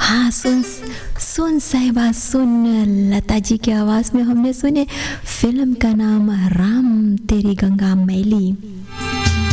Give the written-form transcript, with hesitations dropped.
हाँ, सुन सुन साहिबा सुन, लता जी की आवाज़ में हमने सुने। फिल्म का नाम राम तेरी गंगा मैली।